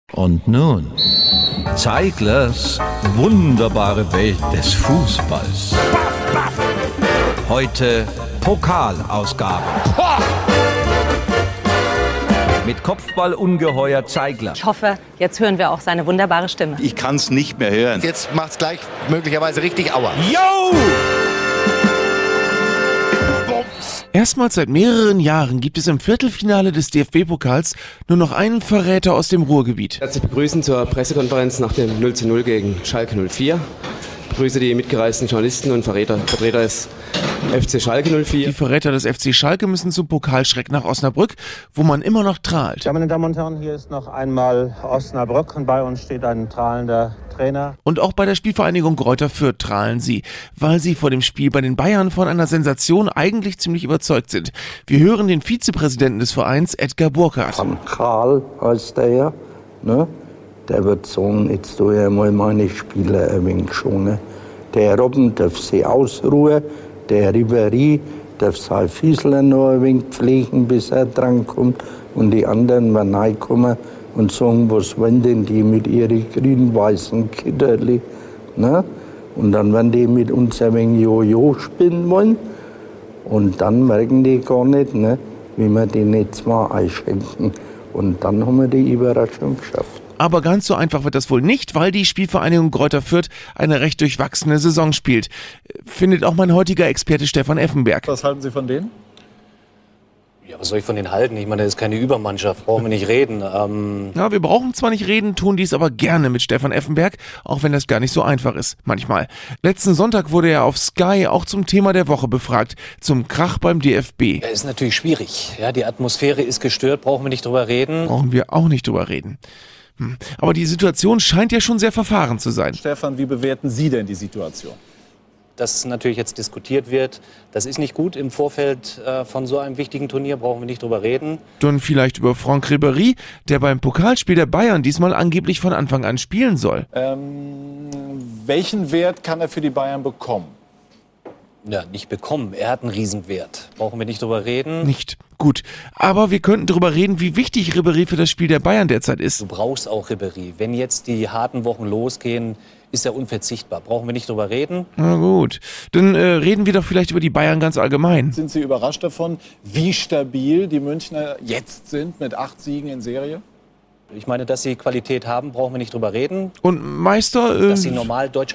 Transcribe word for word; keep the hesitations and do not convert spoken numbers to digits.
Und nun Zeiglers wunderbare Welt des Fußballs. Heute Pokalausgabe. Mit Kopfballungeheuer Zeigler. Ich hoffe, jetzt hören wir auch seine wunderbare Stimme. Ich kann es nicht mehr hören. Jetzt macht's gleich möglicherweise richtig Aua. Yo! Erstmals seit mehreren Jahren gibt es im Viertelfinale des D F B-Pokals nur noch einen Verräter aus dem Ruhrgebiet. Herzlich begrüßen zur Pressekonferenz nach dem null zu null gegen Schalke null vier. Ich begrüße die mitgereisten Journalisten und Vertreter, Vertreter des F C Schalke null vier. Die Verräter des F C Schalke müssen zum Pokalschreck nach Osnabrück, wo man immer noch trahlt. Ja, meine Damen und Herren, hier ist noch einmal Osnabrück und bei uns steht ein strahlender Trainer. Und auch bei der Spielvereinigung Greuther Fürth trahlen sie, weil sie vor dem Spiel bei den Bayern von einer Sensation eigentlich ziemlich überzeugt sind. Wir hören den Vizepräsidenten des Vereins, Edgar Burkhardt. Van Gaal heißt der ja, ne? Der wird sagen, jetzt tue ich mal meine Spieler ein wenig schonen. Der Robben darf sie ausruhen, der Ribéry darf sein Fiesler noch ein wenig pflegen, bis er drankommt. Und die anderen werden reinkommen und sagen, was wollen denn die mit ihren grün-weißen Kitterli? Ne? Und dann werden die mit uns ein wenig Jojo spinnen wollen. Und dann merken die gar nicht, ne, wie wir die jetzt mal einschenken. Und dann haben wir die Überraschung geschafft. Aber ganz so einfach wird das wohl nicht, weil die Spielvereinigung Greuther Fürth eine recht durchwachsene Saison spielt. Findet auch mein heutiger Experte Stefan Effenberg. Was halten Sie von denen? Ja, was soll ich von denen halten? Ich meine, das ist keine Übermannschaft, brauchen wir nicht reden. Ähm ja, wir brauchen zwar nicht reden, tun dies aber gerne mit Stefan Effenberg, auch wenn das gar nicht so einfach ist, manchmal. Letzten Sonntag wurde er auf Sky auch zum Thema der Woche befragt, zum Krach beim D F B. Ja, ist natürlich schwierig. Ja, die Atmosphäre ist gestört, brauchen wir nicht drüber reden. Brauchen wir auch nicht drüber reden. Hm. Aber die Situation scheint ja schon sehr verfahren zu sein. Stefan, wie bewerten Sie denn die Situation? Dass natürlich jetzt diskutiert wird, das ist nicht gut. Im Vorfeld äh, von so einem wichtigen Turnier brauchen wir nicht drüber reden. Dann vielleicht über Franck Ribéry, der beim Pokalspiel der Bayern diesmal angeblich von Anfang an spielen soll. Ähm, welchen Wert kann er für die Bayern bekommen? Ja, nicht bekommen. Er hat einen Riesenwert. Brauchen wir nicht drüber reden. Nicht. Gut. Aber wir könnten drüber reden, wie wichtig Ribéry für das Spiel der Bayern derzeit ist. Du brauchst auch Ribéry. Wenn jetzt die harten Wochen losgehen, ist er unverzichtbar. Brauchen wir nicht drüber reden. Na gut. Dann äh, reden wir doch vielleicht über die Bayern ganz allgemein. Sind Sie überrascht davon, wie stabil die Münchner jetzt sind mit acht Siegen in Serie? Ich meine, dass sie Qualität haben, brauchen wir nicht drüber reden. Und Meister? Äh dass sie normal Deutscher